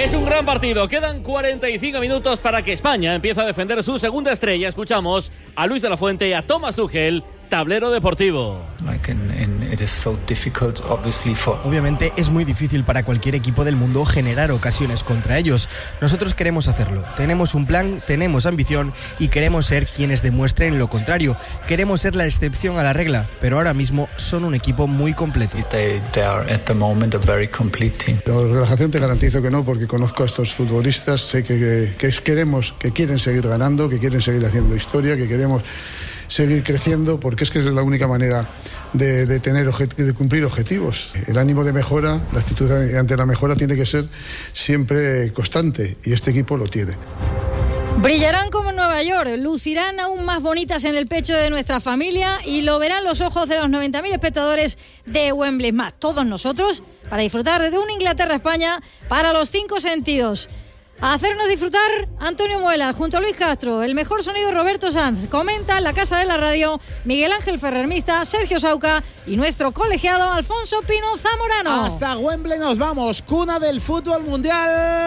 Es un gran partido. Quedan 45 minutos para que España empiece a defender su segunda estrella. Escuchamos a Luis de la Fuente y a Thomas Tuchel, Tablero Deportivo. Obviamente es muy difícil para cualquier equipo del mundo generar ocasiones contra ellos. Nosotros queremos hacerlo. Tenemos un plan, tenemos ambición y queremos ser quienes demuestren lo contrario. Queremos ser la excepción a la regla, pero ahora mismo son un equipo muy completo. La relajación te garantizo que no, porque conozco a estos futbolistas, sé que quieren seguir ganando, que quieren seguir haciendo historia, que queremos seguir creciendo, porque es que es la única manera de cumplir objetivos. El ánimo de mejora, la actitud ante la mejora tiene que ser siempre constante, y este equipo lo tiene. Brillarán como en Nueva York, lucirán aún más bonitas en el pecho de nuestra familia y lo verán los ojos de los 90.000 espectadores de Wembley, más todos nosotros, para disfrutar de una Inglaterra-España para los 5 sentidos. A hacernos disfrutar, Antonio Muela, junto a Luis Castro, el mejor sonido Roberto Sanz, comenta en la Casa de la Radio Miguel Ángel Ferrermista, Sergio Sauca y nuestro colegiado Alfonso Pino Zamorano. Hasta Wembley nos vamos, cuna del fútbol mundial,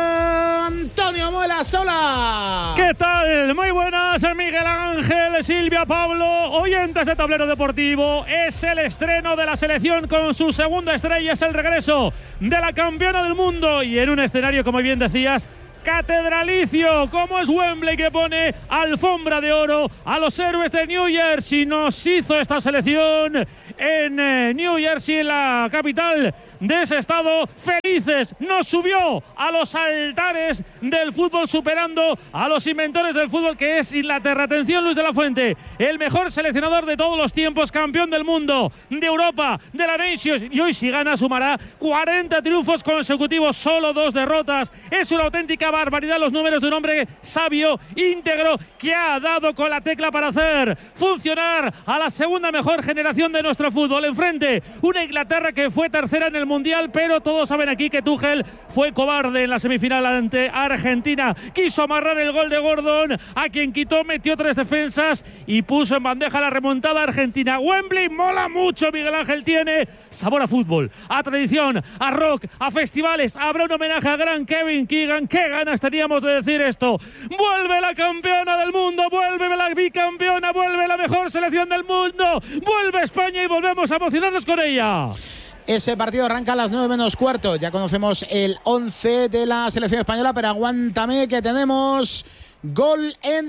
Antonio Muela Sola. ¿Qué tal? Muy buenas, Miguel Ángel, Silvia, Pablo, oyentes de Tablero Deportivo. Es el estreno de la selección con su segunda estrella, es el regreso de la campeona del mundo y en un escenario, como bien decías, catedralicio, como es Wembley, que pone alfombra de oro a los héroes de New Jersey. Nos hizo esta selección en New Jersey, en la capital de ese estado, felices. Nos subió a los altares del fútbol, superando a los inventores del fútbol, que es Inglaterra. Atención, Luis de la Fuente, el mejor seleccionador de todos los tiempos, campeón del mundo, de Europa, de la Nations, y hoy si gana sumará 40 triunfos consecutivos, solo 2 derrotas. Es una auténtica barbaridad los números de un hombre sabio, íntegro, que ha dado con la tecla para hacer funcionar a la segunda mejor generación de nuestro fútbol. Enfrente, una Inglaterra que fue tercera en el Mundial, pero todos saben aquí que Tuchel fue cobarde en la semifinal ante Argentina. Quiso amarrar el gol de Gordon, a quien quitó, metió 3 defensas y puso en bandeja la remontada argentina. Wembley mola mucho, Miguel Ángel, tiene sabor a fútbol, a tradición, a rock, a festivales. Habrá un homenaje a gran Kevin Keegan. Qué ganas teníamos de decir esto. Vuelve la campeona del mundo, vuelve la bicampeona, vuelve la mejor selección del mundo, vuelve España y volvemos a emocionarnos con ella. Ese partido arranca a las 9 menos cuarto. Ya conocemos el 11 de la selección española, pero aguántame que tenemos gol en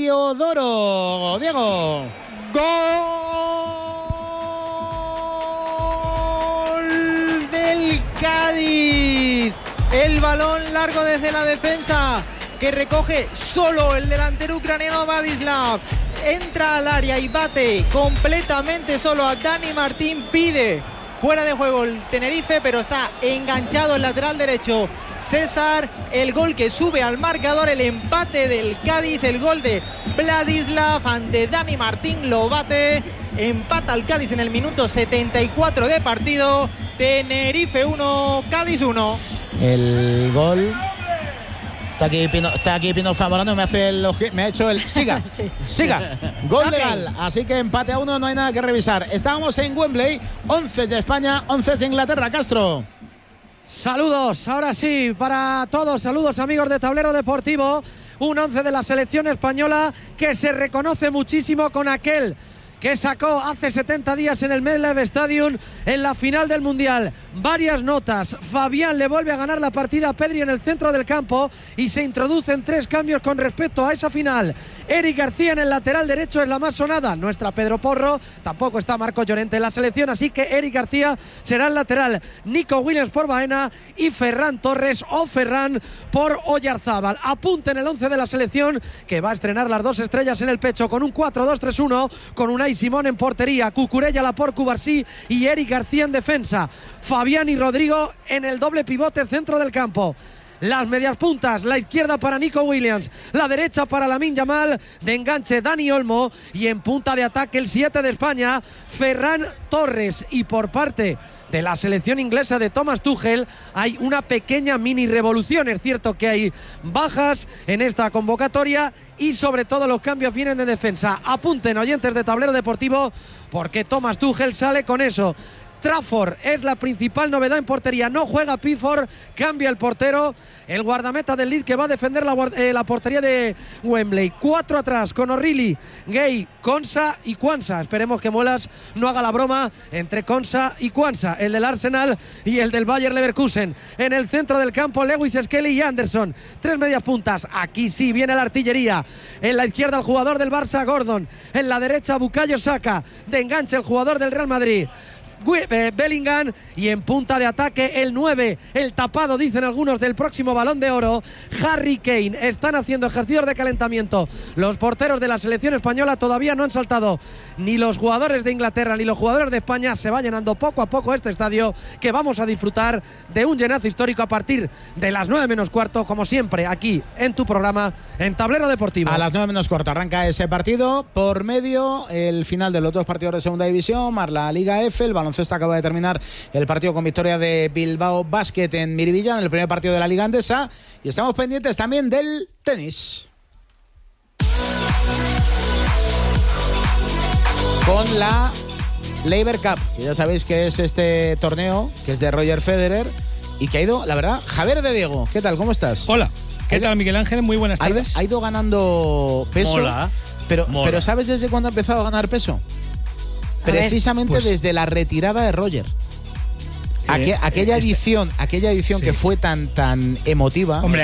Heliodoro. Diego. ¡Gol del Cádiz! El balón largo desde la defensa, que recoge solo el delantero ucraniano Vladislav. Entra al área y bate completamente solo a Dani Martín. Pide fuera de juego el Tenerife, pero está enganchado el lateral derecho César. El gol que sube al marcador, el empate del Cádiz, el gol de Vladislav ante Dani Martín, lo bate. Empata el Cádiz en el minuto 74 de partido. Tenerife 1, Cádiz 1. El gol. Está aquí Pino Zamorano, me ha hecho el siga, Sí. siga, gol Okay. legal, así que empate a 1, no hay nada que revisar. Estábamos en Wembley, 11 de España, 11 de Inglaterra. Castro. Saludos, ahora sí, para todos, saludos amigos de Tablero Deportivo. Un 11 de la selección española que se reconoce muchísimo con aquel que sacó hace 70 días en el MetLife Stadium en la final del Mundial. Varias notas. Fabián le vuelve a ganar la partida a Pedri en el centro del campo y se introducen 3 cambios con respecto a esa final. Eric García en el lateral derecho es la más sonada. No está Pedro Porro, tampoco está Marco Llorente en la selección, así que Eric García será el lateral. Nico Williams por Baena y Ferran Torres o Ferran por Oyarzábal. Apunten el 11 de la selección, que va a estrenar las 2 estrellas en el pecho con un 4-2-3-1, con Unai Simón en portería, Cucurella, Laporte, Cubarsí y Eric García en defensa. Fabián y Rodrigo en el doble pivote centro del campo. Las medias puntas, la izquierda para Nico Williams, la derecha para Lamine Yamal, de enganche Dani Olmo y en punta de ataque el 7 de España, Ferran Torres. Y por parte de la selección inglesa de Thomas Tuchel hay una pequeña mini revolución. Es cierto que hay bajas en esta convocatoria y sobre todo los cambios vienen de defensa. Apunten, oyentes de Tablero Deportivo, porque Thomas Tuchel sale con eso. Trafford es la principal novedad en portería. No juega Pickford, cambia el portero, el guardameta del Leeds, que va a defender la portería de Wembley. 4 atrás con O'Reilly, Gay, Konsa y Quansah. Esperemos que Molas no haga la broma entre Konsa y Quansah, el del Arsenal y el del Bayer Leverkusen. En el centro del campo, Lewis Skelly y Anderson. 3 medias puntas. Aquí sí viene la artillería. En la izquierda, el jugador del Barça, Gordon. En la derecha, Bukayo Saka. De enganche, el jugador del Real Madrid, Bellingham, y en punta de ataque el 9, el tapado, dicen algunos, del próximo Balón de Oro, Harry Kane. Están haciendo ejercicios de calentamiento los porteros de la selección española. Todavía no han saltado ni los jugadores de Inglaterra ni los jugadores de España. Se va llenando poco a poco este estadio, que vamos a disfrutar de un llenazo histórico a partir de las 9 menos cuarto, como siempre aquí en tu programa, en Tablero Deportivo. A las 9 menos cuarto arranca ese partido. Por medio, el final de los 2 partidos de segunda división, más la Liga F. El baloncesto acaba de terminar el partido con victoria de Bilbao Basket en Miribilla, en el primer partido de la Liga Andesa, y estamos pendientes también del tenis, con la Laver Cup, que ya sabéis que es este torneo que es de Roger Federer y que ha ido, la verdad, Javier de Diego. ¿Qué tal? ¿Cómo estás? Hola, ¿qué tal, Miguel Ángel? Muy buenas tardes. Ha ido ganando peso. Mola. Pero ¿sabes desde cuándo ha empezado a ganar peso? Precisamente desde la retirada de Roger. Aquella edición sí, que fue tan emotiva. Hombre,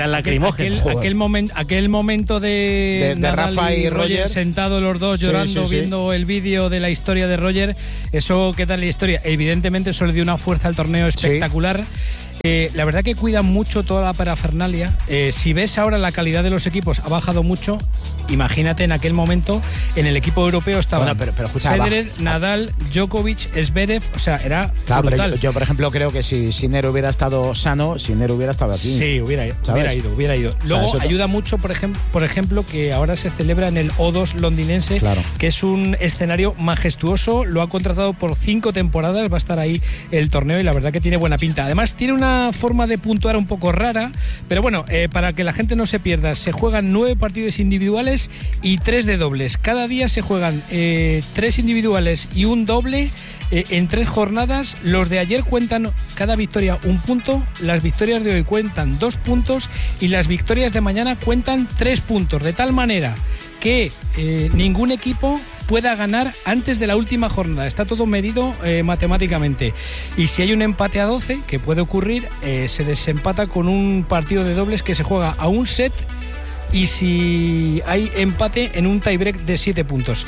aquel momento de Rafa y Roger sentados los dos llorando, viendo el vídeo de la historia de Roger. Eso queda en la historia. Evidentemente eso le dio una fuerza al torneo espectacular. La verdad que cuidan mucho toda la parafernalia. Si ves ahora la calidad de los equipos ha bajado mucho. Imagínate en aquel momento en el equipo europeo estaban pero escucha, Federer, Nadal, Djokovic, Zverev, o sea, era brutal. Yo por ejemplo creo que si Sinner hubiera estado sano, Sinner hubiera estado aquí. Sí, hubiera ido. Luego ayuda mucho, por ejemplo, que ahora se celebra en el O2 londinense, que es un escenario majestuoso. Lo ha contratado por 5 temporadas, va a estar ahí el torneo y la verdad que tiene buena pinta. Además tiene una forma de puntuar un poco rara, pero bueno, para que la gente no se pierda, se juegan 9 partidos individuales y 3 de dobles. Cada día se juegan 3 individuales y un doble en 3 jornadas. Los de ayer cuentan cada victoria 1 punto, las victorias de hoy cuentan 2 puntos y las victorias de mañana cuentan 3 puntos, de tal manera que ningún equipo pueda ganar antes de la última jornada. Está todo medido matemáticamente. Y si hay un empate a 12, que puede ocurrir, se desempata con un partido de dobles que se juega a un set, y si hay empate en un tiebreak de 7 puntos.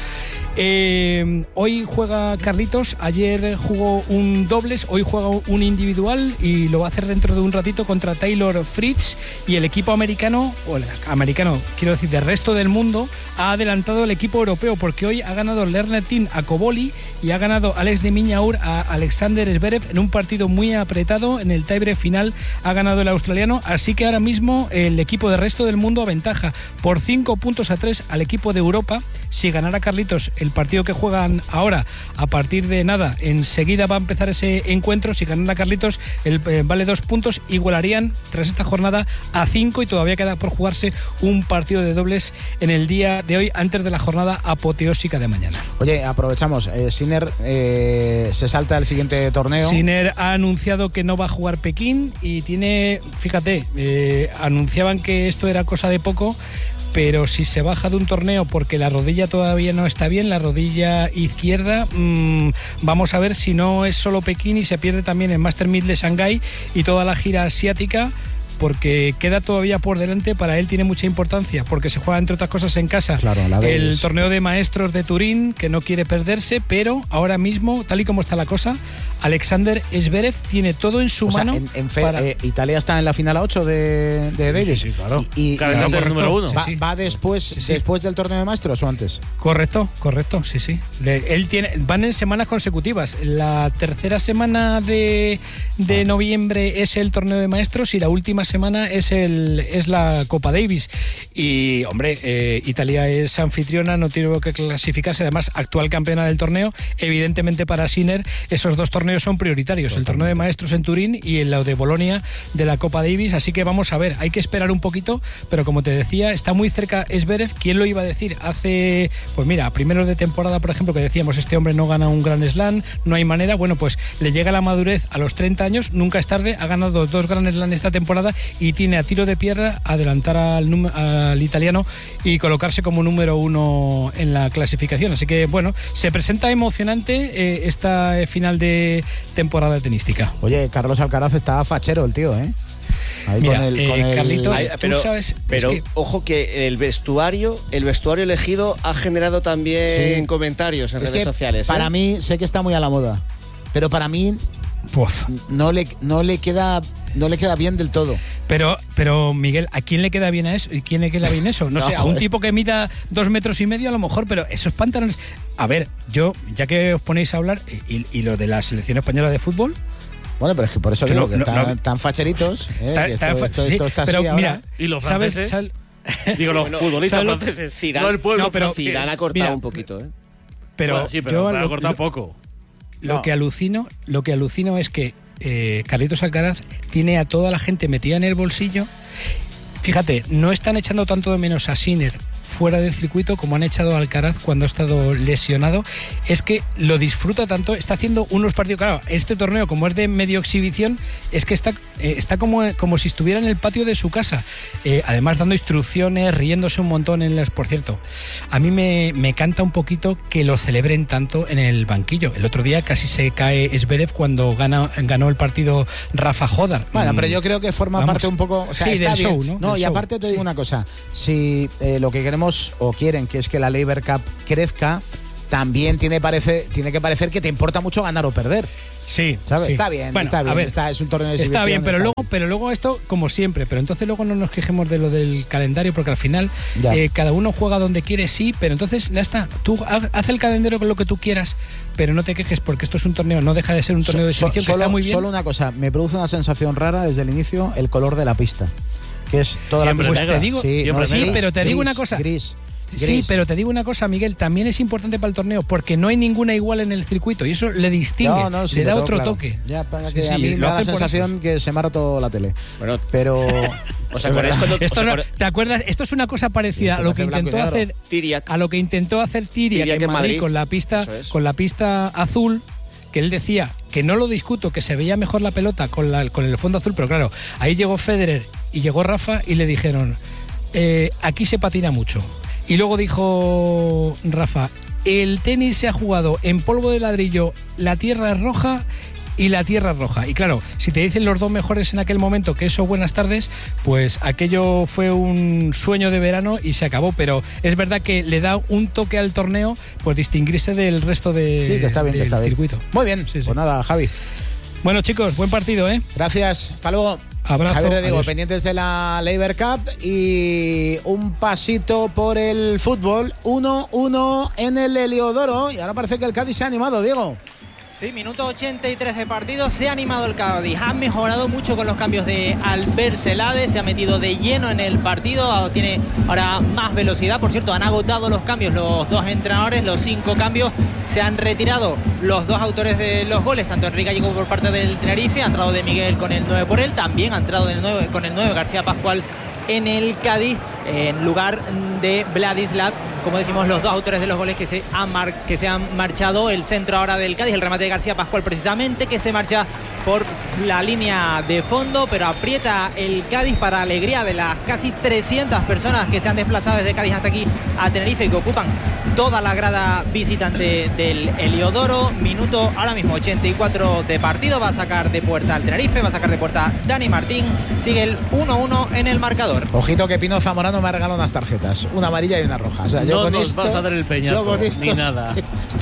Hoy juega Carlitos, ayer jugó un dobles, hoy juega un individual y lo va a hacer dentro de un ratito contra Taylor Fritz, y el equipo americano, quiero decir, del resto del mundo, ha adelantado el equipo europeo, porque hoy ha ganado Lernertin a Koboli y ha ganado Alex de Minaur a Alexander Zverev en un partido muy apretado. En el tiebreak final ha ganado el australiano, así que ahora mismo el equipo del resto del mundo aventaja por 5 puntos a 3 al equipo de Europa. Si ganara Carlitos el partido que juegan ahora, a partir de nada, enseguida va a empezar ese encuentro. Si ganara Carlitos, vale 2 puntos, igualarían tras esta jornada a 5 y todavía queda por jugarse un partido de dobles en el día de hoy, antes de la jornada apoteósica de mañana. Oye, aprovechamos, Sinner se salta al siguiente torneo. Sinner ha anunciado que no va a jugar Pekín y tiene, fíjate, anunciaban que esto era cosa de poco, pero si se baja de un torneo porque la rodilla todavía no está bien, la rodilla izquierda, vamos a ver si no es solo Pekín y se pierde también el Master 1000 de Shanghái y toda la gira asiática, porque queda todavía por delante. Para él tiene mucha importancia, porque se juega, entre otras cosas, en casa, el torneo de maestros de Turín, que no quiere perderse, pero ahora mismo, tal y como está la cosa, Alexander Zverev tiene todo en su mano. Italia está en la final a 8 de Davis. Sí, claro. Y el número 1. ¿Va después del torneo de maestros o antes? Correcto, sí. Van en semanas consecutivas. La tercera semana de noviembre es el torneo de maestros y la última semana es la Copa Davis. Y, hombre, Italia es anfitriona, no tiene que clasificarse, además actual campeona del torneo. Evidentemente para Sinner esos 2 torneos torneos son prioritarios, el torneo de maestros en Turín y el de Bolonia de la Copa Davis, así que vamos a ver, hay que esperar un poquito, pero como te decía, está muy cerca Zverev. ¿Quién lo iba a decir? Hace, pues mira, a primeros de temporada, por ejemplo, que decíamos, este hombre no gana un Grand Slam, no hay manera, bueno, pues le llega la madurez a los 30 años, nunca es tarde, ha ganado 2 Grand Slam esta temporada y tiene a tiro de piedra adelantar al italiano y colocarse como número 1 en la clasificación, así que bueno, se presenta emocionante esta final de temporada tenística. Oye, Carlos Alcaraz está fachero el tío, ¿eh? Ahí mira, con el Carlitos, pero, sabes, pero es que, ojo que el vestuario elegido ha generado también comentarios en redes sociales. Para mí, sé que está muy a la moda, pero para mí no le queda bien del todo. Pero Miguel, ¿a quién le queda bien eso? ¿Y quién le queda bien eso? No sé, a un tipo que mida 2,5 metros a lo mejor, pero esos pantalones. A ver, yo, ya que os ponéis a hablar, y lo de la selección española de fútbol. Bueno, pero es que por eso digo que están facheritos. Esto está pero así mira, ahora. ¿Y los franceses? Digo, los futbolistas franceses. Zidane, no el pueblo Zidane ha cortado un poquito, ¿eh? Pero, bueno, sí, pero ha cortado poco. Lo que alucino es que Carlitos Alcaraz tiene a toda la gente metida en el bolsillo. Fíjate, no están echando tanto de menos a Sinner fuera del circuito como han echado a Alcaraz cuando ha estado lesionado. Es que lo disfruta tanto, está haciendo unos partidos, claro, este torneo como es de medio exhibición, es que está como si estuviera en el patio de su casa, además dando instrucciones, riéndose un montón por cierto, a mí me canta un poquito que lo celebren tanto en el banquillo. El otro día casi se cae Zverev cuando ganó el partido Rafa Jodar. Bueno, pero yo creo que forma parte un poco, o sea, sí, está del bien. show, ¿no? No, del y show. aparte te digo una cosa, si lo que queremos o quieren que es que la Laver Cup crezca, también tiene que parecer que te importa mucho ganar o perder. Sí, ¿sabes? sí. Está bien, bueno, está bien. A ver, es un torneo de exhibición. Está bien, pero luego esto, como siempre, pero entonces luego no nos quejemos de lo del calendario, porque al final cada uno juega donde quiere, sí, pero entonces ya está. Tú haz el calendario con lo que tú quieras, pero no te quejes porque esto es un torneo, no deja de ser un torneo de exhibición que está muy bien. Solo una cosa, me produce una sensación rara desde el inicio, el color de la pista, que es toda siempre la pista. negra. Te digo, Sí, pero te digo una cosa. Gris. Sí, pero te digo una cosa, Miguel, también es importante para el torneo porque no hay ninguna igual en el circuito y eso le distingue, le da otro toque. Ya, para que a mí me da la sensación que se me ha roto la tele. Bueno, pero ¿os acordáis cuando ¿te acuerdas? Esto es una cosa parecida a lo que intentó hacer Tiriac. A lo que intentó hacer Tiriac en Madrid con la pista azul, que él decía que no lo discuto, que se veía mejor la pelota con el fondo azul, pero claro, ahí llegó Federer y llegó Rafa y le dijeron, aquí se patina mucho. Y luego dijo Rafa, el tenis se ha jugado en polvo de ladrillo, la tierra es roja y la tierra es roja. Y claro, si te dicen los dos mejores en aquel momento que eso, buenas tardes, pues aquello fue un sueño de verano y se acabó. Pero es verdad que le da un toque al torneo, pues distinguirse del resto del circuito. Muy bien, pues nada, Javi. Bueno, chicos, buen partido, ¿eh? Gracias, hasta luego. Abrazo. Javier, te digo, adiós. pendientes de la Laver Cup y un pasito por el fútbol. 1-1 en el Heliodoro y ahora parece que el Cádiz se ha animado, Diego. Sí, minuto 83 de partido, se ha animado el Cádiz, ha mejorado mucho con los cambios de Albert Celades, se ha metido de lleno en el partido, tiene ahora más velocidad, por cierto, han agotado los cambios los dos entrenadores, los 5 cambios, se han retirado los dos autores de los goles, tanto Enrique Gallego por parte del Tenerife, ha entrado de Miguel con el 9 por él, también ha entrado con el 9 García Pascual en el Cádiz, en lugar de Vladislav, como decimos, los dos autores de los goles que se han marchado. El centro ahora del Cádiz, el remate de García Pascual precisamente, que se marcha por la línea de fondo, pero aprieta el Cádiz para alegría de las casi 300 personas que se han desplazado desde Cádiz hasta aquí a Tenerife y que ocupan toda la grada visitante del Heliodoro. Minuto ahora mismo 84 de partido, va a sacar de puerta al Tenerife, va a sacar de puerta Dani Martín, sigue el 1-1 en el marcador. Ojito que Pino Zamorano me ha regalado unas tarjetas, una amarilla y una roja. O sea, no con nos esto, vas a dar el peñazo, ni nada.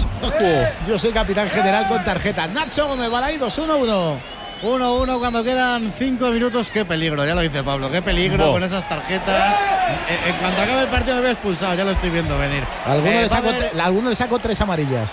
Yo soy capitán general con tarjeta. Nacho Gómez, Balaidos, 1-1. 1-1 cuando quedan 5 minutos. Qué peligro, ya lo dice Pablo, qué peligro con esas tarjetas. En cuanto acabe el partido me voy expulsado, ya lo estoy viendo venir. Alguno le saco 3 amarillas.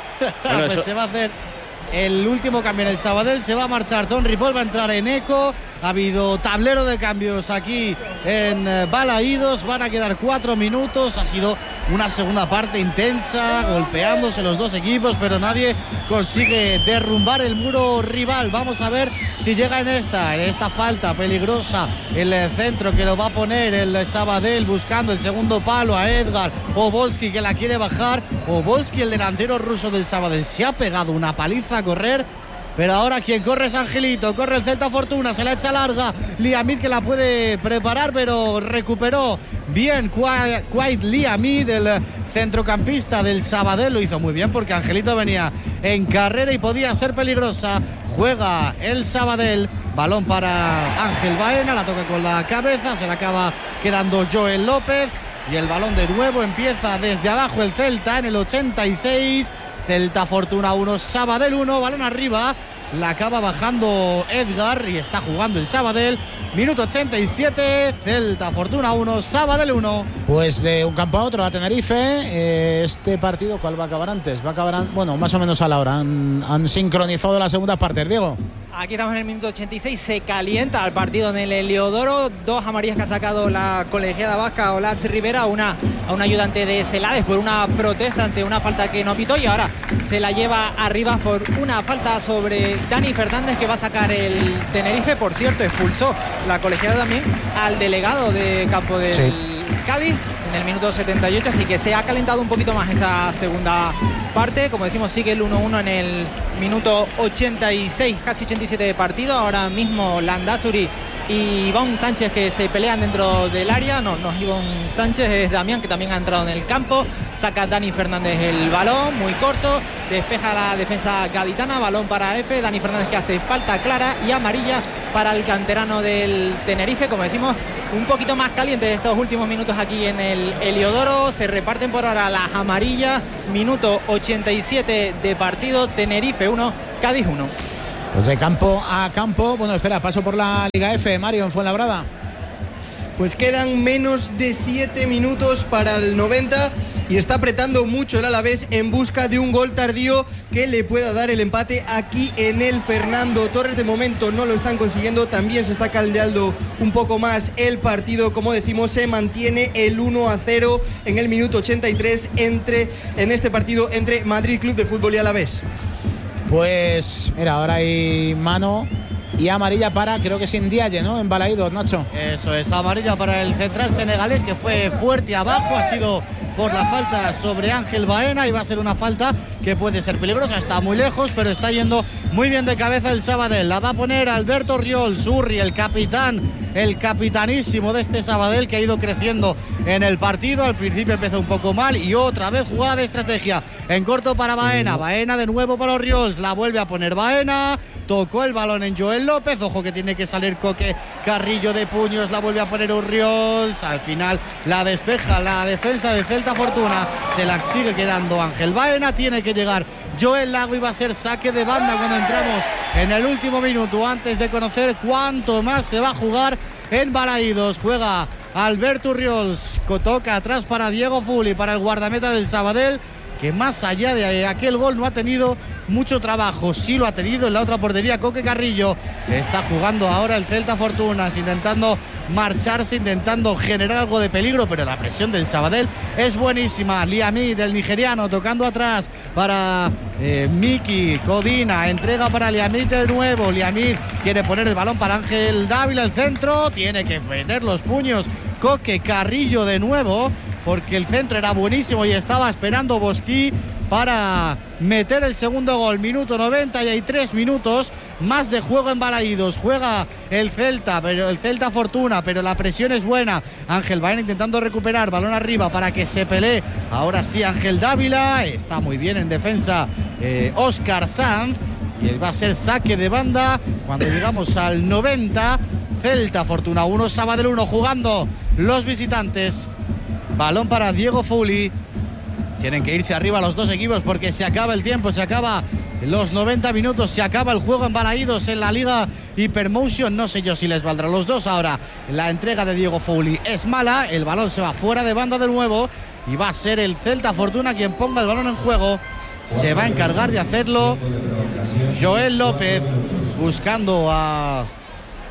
Pues se va a hacer el último cambio en el Sabadell, se va a marchar Don Ripoll, va a entrar Eneco, Ha habido tablero de cambios aquí en Balaídos. Van a quedar 4 minutos. Ha sido una segunda parte intensa, golpeándose los dos equipos, pero nadie consigue derrumbar el muro rival. Vamos a ver si llega en esta falta peligrosa, el centro que lo va a poner el Sabadell, buscando el segundo palo a Edgar Obolski, que la quiere bajar. Obolski, el delantero ruso del Sabadell, se ha pegado una paliza a correr. Pero ahora quien corre es Angelito, corre el Celta Fortuna, se la echa larga Liamid, que la puede preparar, pero recuperó bien Quaid Liamid, el centrocampista del Sabadell. Lo hizo muy bien porque Angelito venía en carrera y podía ser peligrosa. Juega el Sabadell, balón para Ángel Baena, la toca con la cabeza, se la acaba quedando Joel López. Y el balón de nuevo empieza desde abajo el Celta en el 86. Celta Fortuna 1, Sabadell 1, balón arriba, la acaba bajando Edgar y está jugando el Sabadell. Minuto 87, Celta Fortuna 1, Sabadell 1. Pues de un campo a otro, a Tenerife. Este partido, ¿cuál va a acabar antes? Va a acabar, bueno, más o menos a la hora. Han sincronizado las segundas partes, Diego. Aquí estamos en el minuto 86, se calienta el partido en el Heliodoro. 2 amarillas que ha sacado la colegiada vasca Olatz Rivera, a un ayudante de Celades por una protesta ante una falta que no pitó, y ahora se la lleva arriba por una falta sobre Dani Fernández, que va a sacar el Tenerife. Por cierto, expulsó la colegiada también al delegado de campo del Cádiz en el minuto 78, así que se ha calentado un poquito más esta segunda parte. Como decimos, sigue el 1-1 en el minuto 86, casi 87 de partido. Ahora mismo Landázuri y Iván Sánchez, que se pelean dentro del área. No es Iván Sánchez, es Damián, que también ha entrado en el campo. Saca Dani Fernández el balón, muy corto, despeja la defensa gaditana, balón para F. Dani Fernández, que hace falta clara, y amarilla para el canterano del Tenerife. Como decimos, un poquito más caliente estos últimos minutos aquí en el Heliodoro. Se reparten por ahora las amarillas. Minuto 87 de partido, Tenerife 1, Cádiz 1. Pues de campo a campo. Bueno, espera, paso por la Liga F, Mario, en Fuenlabrada. Pues quedan menos de 7 minutos para el 90 y está apretando mucho el Alavés en busca de un gol tardío que le pueda dar el empate aquí en el Fernando Torres. De momento no lo están consiguiendo, también se está caldeando un poco más el partido. Como decimos, se mantiene el 1-0 en el minuto 83 en este partido entre Madrid Club de Fútbol y Alavés. Pues mira, ahora hay mano y amarilla para, creo que es Indiaye, ¿no? En Balaídos, Nacho. Eso es, amarilla para el central senegalés, que fue fuerte abajo, ha sido por la falta sobre Ángel Baena, y va a ser una falta que puede ser peligrosa. Está muy lejos, pero está yendo muy bien de cabeza el Sabadell. La va a poner Alberto Riol Surri, el capitán, el capitanísimo de este Sabadell, que ha ido creciendo en el partido. Al principio empezó un poco mal y otra vez jugada de estrategia en corto para Baena. Baena de nuevo para los Riols, la vuelve a poner Baena, tocó el balón en Joel López, ojo que tiene que salir Coque Carrillo de puños, la vuelve a poner Urriols, al final la despeja la defensa de Celta Fortuna, se la sigue quedando Ángel Baena, tiene que llegar Joel Lago y va a ser saque de banda cuando entramos en el último minuto, antes de conocer cuánto más se va a jugar en Balaídos. Juega Alberto Urriols, toca atrás para Diego Fuli, para el guardameta del Sabadell, que más allá de aquel gol no ha tenido mucho trabajo. Sí lo ha tenido en la otra portería Coque Carrillo. Está jugando ahora el Celta Fortunas, intentando marcharse, intentando generar algo de peligro, pero la presión del Sabadell es buenísima. Liamid, el nigeriano, tocando atrás para Miki Codina, entrega para Liamid de nuevo. Liamid quiere poner el balón para Ángel Dávila, el centro, tiene que meter los puños Coque Carrillo de nuevo, porque el centro era buenísimo y estaba esperando Bosquí para meter el segundo gol. Minuto 90 y hay 3 minutos más de juego en Balaídos. Juega el Celta, pero el Celta Fortuna, pero la presión es buena. Ángel Baena intentando recuperar, balón arriba para que se pelee. Ahora sí Ángel Dávila, está muy bien en defensa Óscar Sanz, y va a ser saque de banda cuando llegamos al 90. Celta Fortuna 1, Sabadell 1, jugando los visitantes. Balón para Diego Fuli. Tienen que irse arriba los dos equipos porque se acaba el tiempo, se acaba los 90 minutos, se acaba el juego en Balaídos en la Liga Hypermotion. No sé yo si les valdrá los dos ahora. La entrega de Diego Fuli es mala, el balón se va fuera de banda de nuevo y va a ser el Celta Fortuna quien ponga el balón en juego. Se va a encargar de hacerlo Joel López, buscando a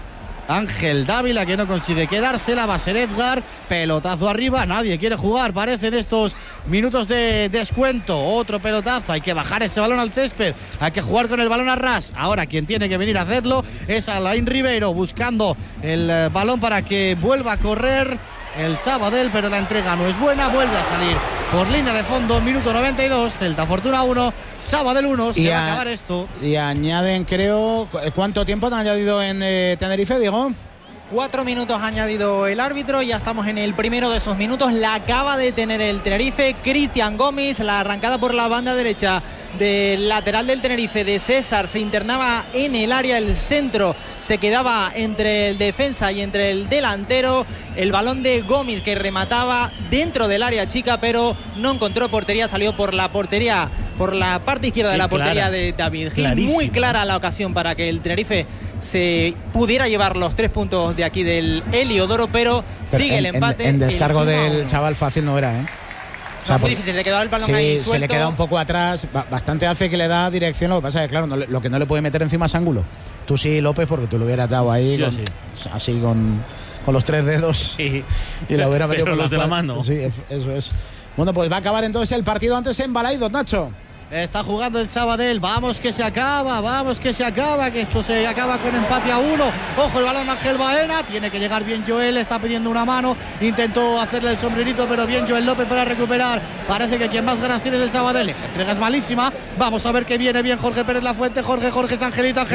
Ángel Dávila, que no consigue quedársela. Va a ser Edgar, pelotazo arriba, nadie quiere jugar, parecen estos minutos de descuento. Otro pelotazo, hay que bajar ese balón al césped, hay que jugar con el balón a ras. Ahora quien tiene que venir a hacerlo es Alain Ribeiro, buscando el balón para que vuelva a correr el Sabadell, pero la entrega no es buena, vuelve a salir por línea de fondo. Minuto 92, Celta Fortuna 1, Sabadell 1, se va a acabar esto. Y añaden, creo, ¿cuánto tiempo han añadido en Tenerife, Diego? 4 minutos ha añadido el árbitro, ya estamos en el primero de esos minutos. La acaba de tener el Tenerife. Cristian Gómez, la arrancada por la banda derecha del lateral del Tenerife, de César, se internaba en el área, el centro se quedaba entre el defensa y entre el delantero. El balón de Gómez, que remataba dentro del área chica, pero no encontró portería, salió por la portería, por la parte izquierda de la portería de David Gil. Clarísimo. Muy clara la ocasión para que el Tenerife se pudiera llevar los 3 puntos de aquí del Heliodoro, pero sigue el empate. En descargo del chaval fácil no era, ¿eh? O sea, muy difícil, se le quedaba el balón ahí suelto. Se le queda un poco atrás, bastante hace que le da dirección. Lo que pasa es que, claro, lo que no le puede meter encima es ángulo. Tú sí, López, porque tú lo hubieras dado ahí así con los 3 dedos y lo hubiera metido con los de la mano. Sí, eso es. Bueno, pues va a acabar entonces el partido antes en Balaidos, Nacho. Está jugando el Sabadell, vamos que se acaba, que esto se acaba con empate a 1. Ojo el balón, Ángel Baena, tiene que llegar bien Joel, está pidiendo una mano, intentó hacerle el sombrerito, pero bien Joel López para recuperar. Parece que quien más ganas tiene es el Sabadell, esa entrega es malísima. Vamos a ver que viene bien Jorge Pérez Lafuente, Jorge es Angelito.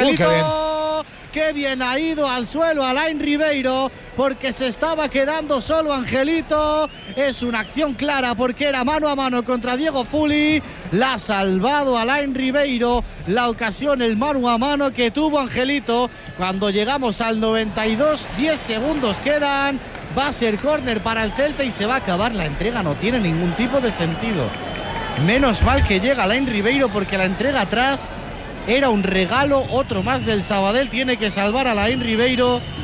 Qué bien ha ido al suelo Alain Ribeiro, porque se estaba quedando solo Angelito. Es una acción clara porque era mano a mano contra Diego Fuli. La ha salvado Alain Ribeiro. La ocasión, el mano a mano que tuvo Angelito. Cuando llegamos al 92, 10 segundos quedan. Va a ser córner para el Celta y se va a acabar la entrega. No tiene ningún tipo de sentido. Menos mal que llega Alain Ribeiro, porque la entrega atrás era un regalo, otro más del Sabadell. Tiene que salvar a Alain Ribeiro.